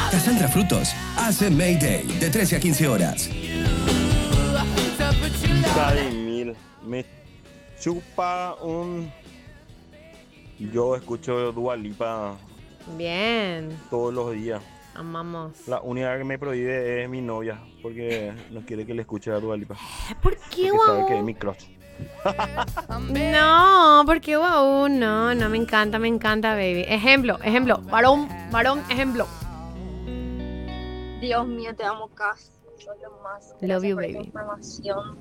Cassandra Frutos hace Mayday de 13 a 15 horas. Vladimir, me chupa un... Yo escucho Dua Lipa Bien. todos los días. Amamos. La única que me prohíbe es mi novia, porque no quiere que le escuche a Dua Lipa. ¿Por qué, Porque sabe que es guau? mi crush. No, porque guau, no, me encanta, baby. Ejemplo, varón, ejemplo. Dios mío, te amo, Cas. Sos lo más. Love you, Gracias por esta baby. información.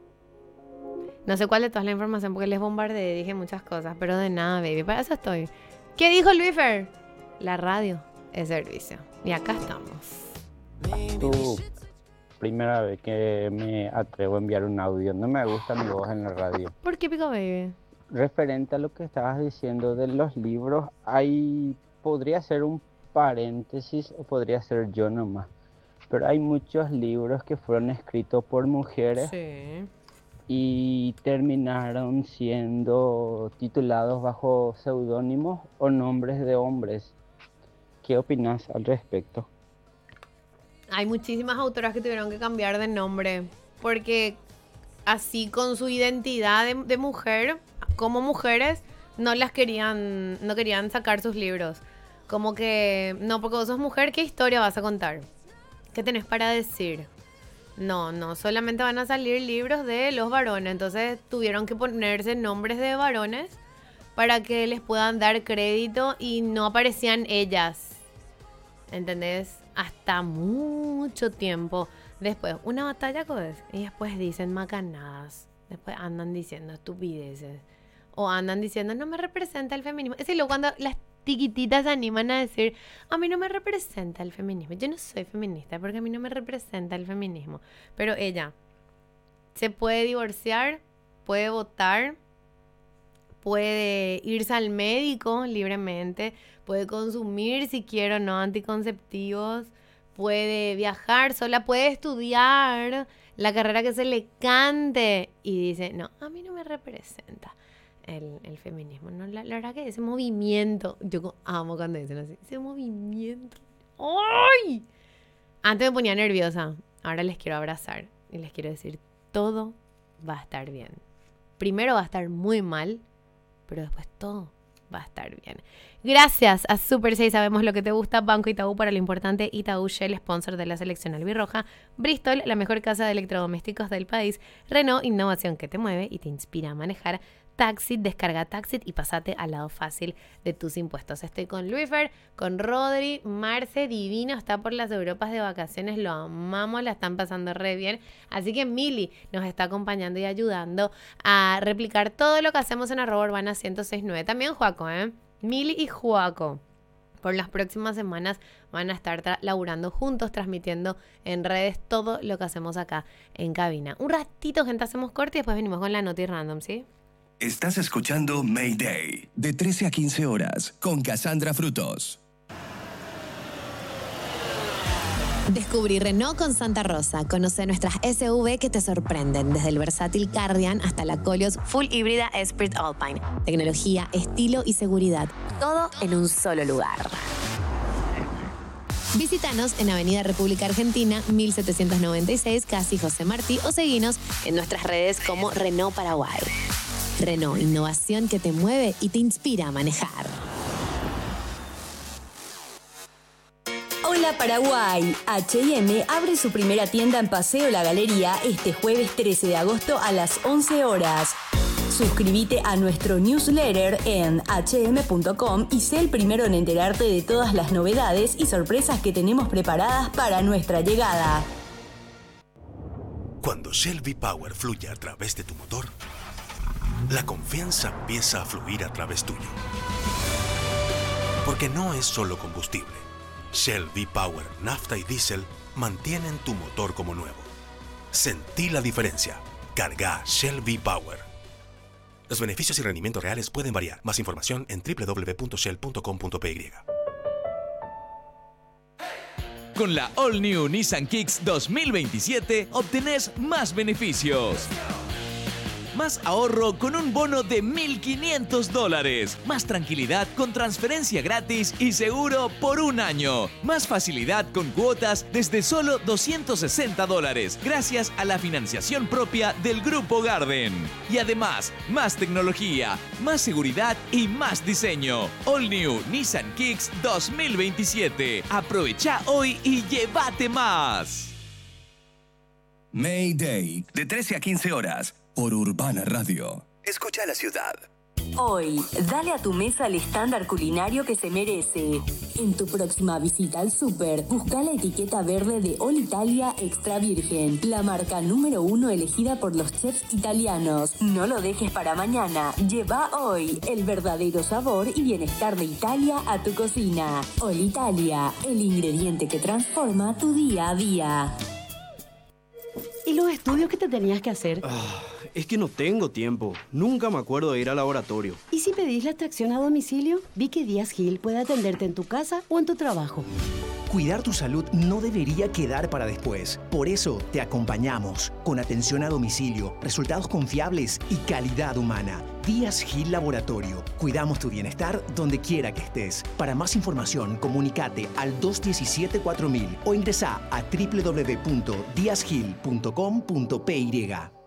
No sé cuál de toda la información porque les bombardeé, dije muchas cosas, pero de nada, baby, para eso estoy. ¿Qué dijo Luifer? La radio es servicio. Y acá estamos. Tu primera vez que me atrevo a enviar un audio. No me gusta mi voz en la radio. ¿Por qué, Pico Baby? Referente a lo que estabas diciendo de los libros, podría ser un paréntesis o podría ser yo nomás. Pero hay muchos libros que fueron escritos por mujeres Sí. y terminaron siendo titulados bajo seudónimos o nombres de hombres. ¿Qué opinas al respecto? Hay muchísimas autoras que tuvieron que cambiar de nombre porque así con su identidad de mujer, como mujeres, no querían sacar sus libros. Como que, no, porque vos sos mujer, ¿qué historia vas a contar? ¿Qué tenés para decir? No, solamente van a salir libros de los varones. Entonces tuvieron que ponerse nombres de varones para que les puedan dar crédito y no aparecían ellas. ¿Entendés? Hasta mucho tiempo después. Una batalla, ¿cómo? Y después dicen macanadas. Después andan diciendo estupideces. O andan diciendo, no me representa el feminismo. Es decir, cuando las tiquititas se animan a decir, a mí no me representa el feminismo. Yo no soy feminista porque a mí no me representa el feminismo. Pero ella se puede divorciar, puede votar, puede irse al médico libremente, puede consumir si quiere o no anticonceptivos, puede viajar sola, puede estudiar la carrera que se le cante y dice, no, a mí no me representa el feminismo. No, la verdad que ese movimiento, yo amo cuando dicen así, ese movimiento. ¡Ay! Antes me ponía nerviosa, ahora les quiero abrazar y les quiero decir, todo va a estar bien. Primero va a estar muy mal, pero después todo va a estar bien. Gracias a Super 6, sabemos lo que te gusta. Banco Itaú para lo importante. Itaú Shell, sponsor de la selección albirroja. Bristol, la mejor casa de electrodomésticos del país. Renault, innovación que te mueve y te inspira a manejar. Taxit, descarga Taxit y pasate al lado fácil de tus impuestos. Estoy con Luifer, con Rodri, Marce, divino, está por las Europas de vacaciones, lo amamos, la están pasando re bien. Así que Mili nos está acompañando y ayudando a replicar todo lo que hacemos en @urbana 1069. También Joaco, Mili y Joaco. Por las próximas semanas van a estar laburando juntos, transmitiendo en redes todo lo que hacemos acá en cabina. Un ratito, gente, hacemos corte y después venimos con la noti random, ¿sí? Estás escuchando Mayday de 13 a 15 horas con Cassandra Frutos. Descubrí Renault con Santa Rosa. Conoce nuestras SUV que te sorprenden, desde el versátil Cardian hasta la Koleos Full Híbrida Esprit Alpine. Tecnología, estilo y seguridad, todo en un solo lugar. Visítanos en Avenida República Argentina, 1796, Casi José Martí, o seguinos en nuestras redes como Renault Paraguay. Renault, innovación que te mueve y te inspira a manejar. Hola Paraguay, H&M abre su primera tienda en Paseo La Galería este jueves 13 de agosto a las 11 horas. Suscríbete a nuestro newsletter en hm.com y sé el primero en enterarte de todas las novedades y sorpresas que tenemos preparadas para nuestra llegada. Cuando Shell V-Power fluye a través de tu motor, la confianza empieza a fluir a través tuyo. Porque no es solo combustible. Shell V-Power, nafta y diésel mantienen tu motor como nuevo. Sentí la diferencia. Carga Shell V-Power. Los beneficios y rendimientos reales pueden variar. Más información en www.shell.com.py. Con la All New Nissan Kicks 2027 obtenés más beneficios. Más ahorro con un bono de $1.500. Más tranquilidad con transferencia gratis y seguro por un año. Más facilidad con cuotas desde solo $260. Gracias a la financiación propia del Grupo Garden. Y además, más tecnología, más seguridad y más diseño. All New Nissan Kicks 2027. Aprovecha hoy y llévate más. Mayday, de 13 a 15 horas, por Urbana Radio. Escucha la ciudad. Hoy, dale a tu mesa el estándar culinario que se merece. En tu próxima visita al súper, busca la etiqueta verde de All Italia Extra Virgen, la marca número 1 elegida por los chefs italianos. No lo dejes para mañana. Lleva hoy el verdadero sabor y bienestar de Italia a tu cocina. All Italia, el ingrediente que transforma tu día a día. ¿Y los estudios que te tenías que hacer? Es que no tengo tiempo. Nunca me acuerdo de ir al laboratorio. ¿Y si pedís la extracción a domicilio? Vi que Díaz Gil puede atenderte en tu casa o en tu trabajo. Cuidar tu salud no debería quedar para después. Por eso te acompañamos con atención a domicilio, resultados confiables y calidad humana. Díaz Gil Laboratorio. Cuidamos tu bienestar donde quiera que estés. Para más información, comunícate al 217-4000 o ingresa a www.diazgil.com.py.